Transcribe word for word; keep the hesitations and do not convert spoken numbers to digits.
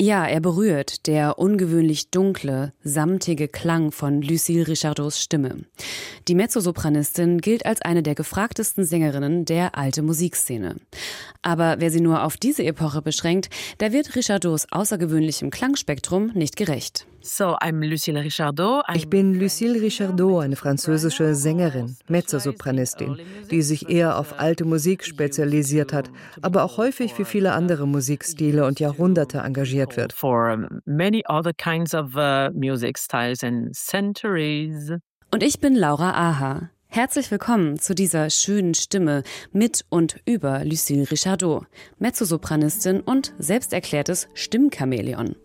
Ja, er berührt, der ungewöhnlich dunkle, samtige Klang von Lucille Richardots Stimme. Die Mezzosopranistin gilt als eine der gefragtesten Sängerinnen der alten Musikszene. Aber wer sie nur auf diese Epoche beschränkt, der wird Richardots außergewöhnlichem Klangspektrum nicht gerecht. So, I'm Lucille Richardot. I'm Ich bin Lucille Richardot, eine französische Sängerin, Mezzosopranistin, die sich eher auf alte Musik spezialisiert hat, aber auch häufig für viele andere Musikstile und Jahrhunderte engagiert wird. For many other kinds of uh, music styles and centuries. Und ich bin Laura Aha. Herzlich willkommen zu dieser schönen Stimme mit und über Lucille Richardot, Mezzosopranistin und selbsterklärtes Stimmchamäleon.